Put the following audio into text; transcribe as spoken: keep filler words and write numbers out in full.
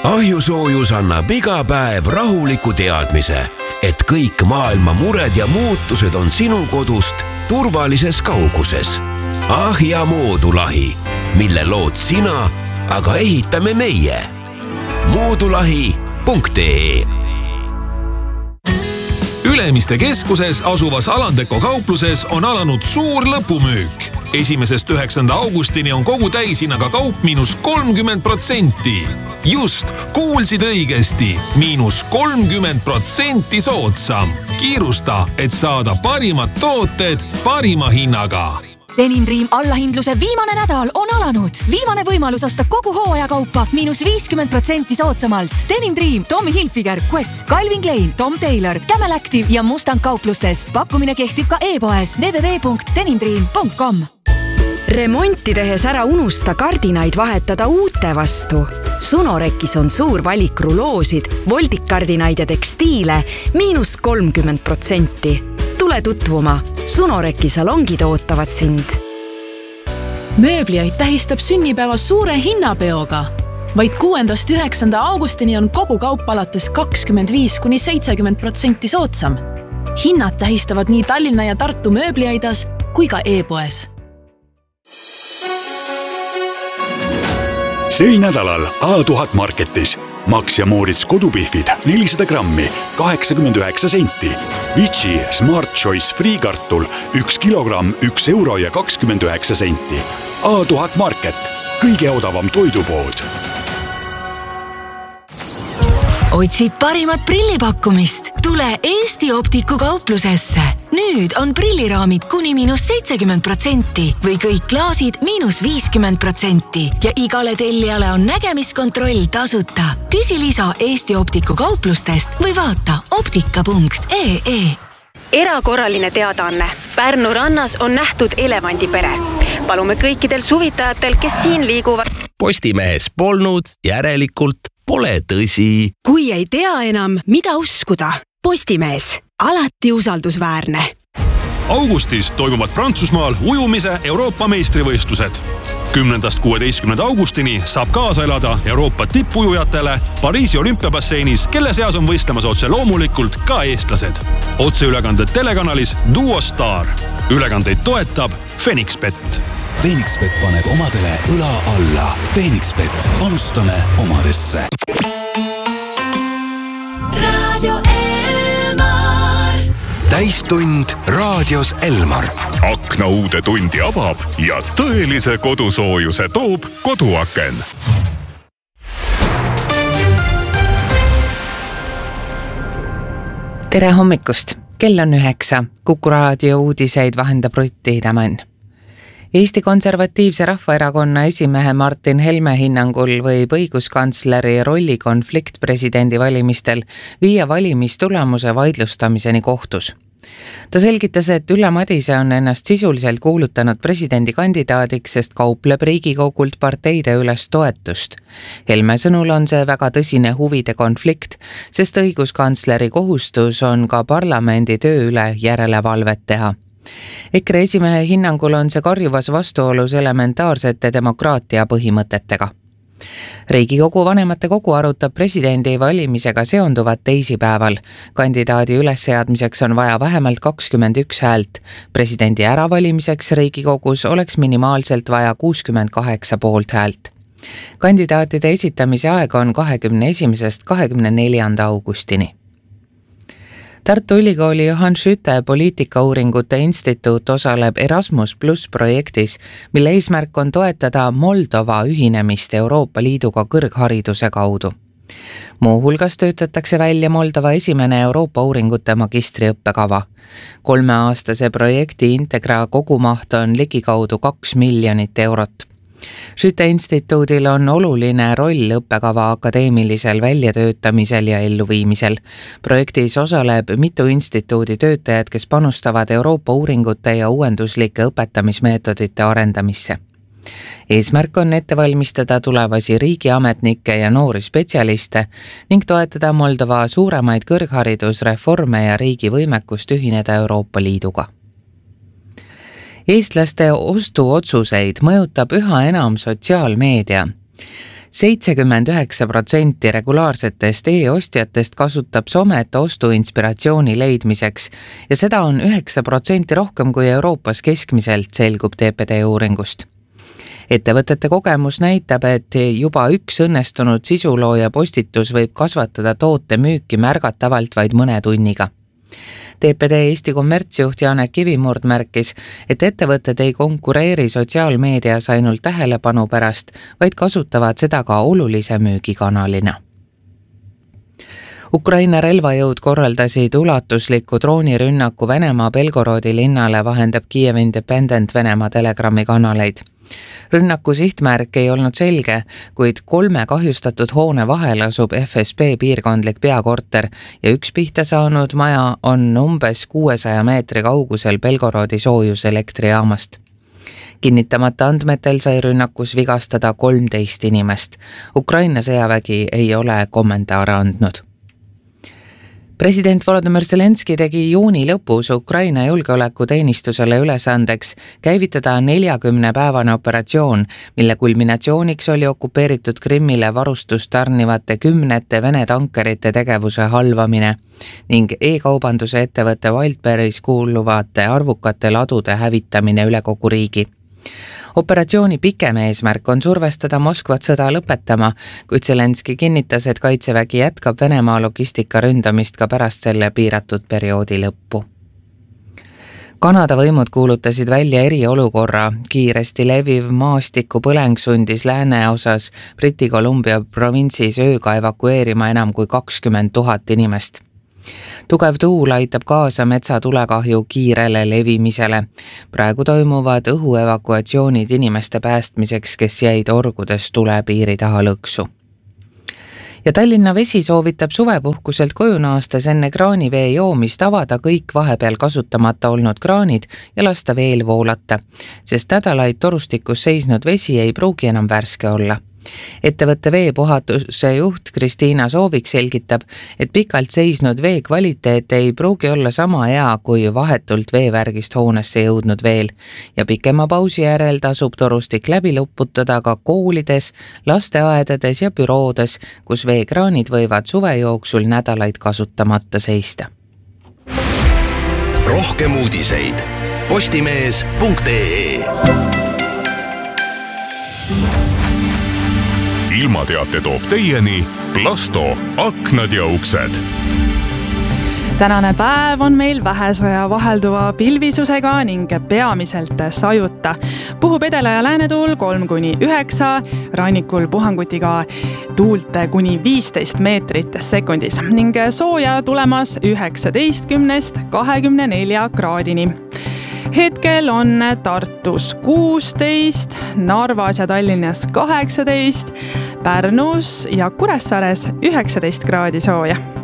Ahjusoojus annab iga päev rahuliku teadmise, et kõik maailma mured ja muutused on sinu kodust turvalises kauguses. Ahja moodulahi, mille lood sina, aga ehitame meie. moodulahi punkt ee Ülemiste keskuses asuvas Alandeko kaupluses on alanud suur lõpumüük. Esimesest üheksanda augustini on kogu täishinnaga kaup miinus kolmkümmend protsenti. Just, kuulsid õigesti, miinus kolmkümmend protsenti soodsam. Kiirusta, et saada parimad tooted parima hinnaga. Denim Dream allahindluse viimane nädal on alanud. Viimane võimalus osta kogu hooaja kaupa miinus viiskümmend protsenti soodsamalt. Denim Dream, Tommy Hilfiger, Quest, Calvin Klein, Tom Taylor, Camel Active ja Mustang kauplustest. Pakkumine kehtib ka e-poes w w w punkt denim dream punkt com. Remonti tehes ära unusta kardinaid vahetada uute vastu. Sunorekis on suur valik ruloosid, voldikardinaid ja tekstiile miinus kolmkümmend protsenti. Tule tutvuma. Sunoreki salongid ootavad sind. Mööbliaid tähistab sünnipäeva suure hinnapeoga. Vaid kuuendast üheksanda augustini on kogu kaup alates kakskümmend viis kuni seitsekümmend protsenti soodsam. Hinnad tähistavad nii Tallinna ja Tartu mööbliaidas kui ka e-poes. Sel nädalal A tuhat Marketis Max ja Moritz kodupihvid nelisada grammi, kaheksakümmend üheksa senti. Vici Smart Choice Free kartul üks kilogramm, üks euro ja kakskümmend üheksa senti. A tuhat Market, kõige odavam toidupood. Otsid parimat prillipakkumist? Tule Eesti Optiku kauplusesse. Nüüd on prilliraamid kuni miinus seitsekümmend protsenti või kõik klaasid miinus viiskümmend protsenti ja igale tellijale on nägemiskontroll tasuta. Küsi lisa Eesti Optiku kauplustest või vaata optika punkt ee. Erakorraline teadaanne. Pärnu rannas on nähtud elevandipere. Palume kõikidel suvitajatel, kes siin liiguvad. Postimehes polnud, järelikult pole tõsi. Kui ei tea enam, mida uskuda. Postimees, alati usaldusväärne. Augustis toimuvad Prantsusmaal ujumise Euroopa meistrivõistlused. kümnendast kuueteistkümnenda augustini saab kaasa elada Euroopa tippujujatele Pariisi olümpiabasseinis, kelle seas on võistlemas otse loomulikult ka eestlased. Otseülekanded telekanalis Duo Star. Ülekandeid toetab Fenixbet. Fenixbet paneb omadele õla alla. Fenixbet, panustame omadesse. Radio Elmar. Täistund raadios Elmar. Akna uude tundi avab ja tõelise kodusoojuse toob koduaken. Tere hommikust! Kell on üheksa. Kuku raadio uudiseid vahendab Rutti Hidemann. Eesti Konservatiivse Rahvaerakonna esimehe Martin Helme hinnangul võib õiguskantsleri rolli konflikt presidendi valimistel viia valimistulemuse vaidlustamiseni kohtus. Ta selgitas, et Ülle Madise on ennast sisuliselt kuulutanud presidendi kandidaadiks, sest kaupleb Riigikogult parteide üles toetust. Helme sõnul on see väga tõsine huvide konflikt, sest õiguskantsleri kohustus on ka parlamendi töö üle järelevalvet teha. EKRE esimehe hinnangul on see karjuvas vastuolus elementaarsete demokraatia põhimõtetega. Riigikogu vanemate kogu arutab presidendi valimisega seonduvat teisipäeval. Kandidaadi ülesseadmiseks on vaja vähemalt kakskümmend üks häält. Presidendi äravalimiseks Riigikogus oleks minimaalselt vaja kuuskümmend kaheksa poolt häält. Kandidaatide esitamise aeg on kahekümne esimesest kahekümne neljanda augustini. Tartu Ülikooli Johan Schütte poliitikauuringute instituut osaleb Erasmus plus projektis, mille eesmärk on toetada Moldova ühinemist Euroopa Liiduga kõrghariduse kaudu. Muuhulgas töötatakse välja Moldova esimene Euroopa uuringute magistriõppekava. Kolmeaastase projekti Integra kogumaht on ligikaudu kaks miljonit eurot. Schütte instituudil on oluline roll õppekava akadeemilisel väljatöötamisel ja elluviimisel. Projektis osaleb mitu instituudi töötajad, kes panustavad Euroopa uuringute ja uuenduslike õpetamismeetodite arendamisse. Eesmärk on ette valmistada tulevasi riigiametnikke ja noori spetsialiste ning toetada Moldova suuremaid kõrgharidusreforme ja riigi võimekust ühineda Euroopa Liiduga. Eestlaste ostuotsuseid mõjutab üha enam sotsiaalmeedia. seitsekümmend üheksa protsenti regulaarsetest e-ostjatest kasutab somet ostuinspiratsiooni leidmiseks ja seda on üheksa protsenti rohkem kui Euroopas keskmiselt, selgub T P D uuringust. Ettevõtete kogemus näitab, et juba üks õnnestunud sisulooja postitus võib kasvatada toote müüki märgatavalt vaid mõne tunniga. T P D Eesti kommertsjuht Janek Kivimurd märkis, et ettevõtted ei konkureeri sotsiaalmeedias ainult tähelepanu pärast, vaid kasutavad seda ka olulise müügikanalina. Ukraina relvajõud korraldasid ulatusliku droonirünnaku Venemaa Belgorodi linnale, vahendab Kiev Independent Venemaa telegrammi kanaleid. Rünnaku sihtmärk ei olnud selge, kuid kolme kahjustatud hoone vahel asub F S B piirkondlik peakorter ja üks pihta saanud maja on umbes kuuesaja meetri kaugusel Belgorodi soojuselektrijaamast. Kinnitamata andmetel sai rünnakus vigastada kolmteist inimest. Ukraina sõjavägi ei ole kommentaare andnud. President Volodymyr Zelenski tegi juuni lõpus Ukraina julgeolekuteenistusele ülesandeks käivitada neljakümne päevane operatsioon, mille kulminatsiooniks oli okupeeritud Krimmile varustust tarnivate kümnete Vene tankerite tegevuse halvamine ning e-kaubanduse ettevõtte Wildberries kuuluvate arvukate ladude hävitamine üle kogu riigi. Operatsiooni pikem eesmärk on survestada Moskvat sõda lõpetama, kuid Zelenski kinnitas, et kaitsevägi jätkab Venemaa logistika ründamist ka pärast selle piiratud perioodi lõppu. Kanada võimud kuulutasid välja eriolukorra, kiiresti leviv maastiku põleng sundis lääne osas Briti Columbia provintsis ööga evakueerima enam kui kakskümmend tuhat inimest. Tugev tuul aitab kaasa metsatulekahju kiirele levimisele. Praegu toimuvad õhuevakuatsioonid inimeste päästmiseks, kes jäid orgudes tule piiri taha lõksu. Ja Tallinna Vesi soovitab suvepuhkuselt koju naastes enne kraanivee joomist avada kõik vahepeal kasutamata olnud kraanid ja lasta veel voolata, sest nädalaid torustikus seisnud vesi ei pruugi enam värske olla. Ettevõtte veepuhatuse juht Kristiina Soovik selgitab, et pikalt seisnud vee kvaliteet ei pruugi olla sama hea kui vahetult veevärgist hoonesse jõudnud veel ja pikema pausi järel tasub torustik läbi luputada ka koolides, lasteaedades ja büroodes, kus veekraanid võivad suve jooksul nädalaid kasutamata seista. Rohkem uudiseid postimees punkt ee. Ilmateate toob teieni Plasto aknad ja uksed. Tänane päev on meil vähesaja vahelduva pilvisusega ning peamiselt sajuta. Puhub edela ja läänetuul kolm kuni üheksa, rannikul puhangutiga tuult kuni viisteist meetrit sekundis ning sooja tulemas üheksateistkümnest kahekümne nelja kraadini. Hetkel on Tartus kuusteist, Narvas ja Tallinnas kaheksateist, Pärnus ja Kuressaares üheksateist kraadi sooja.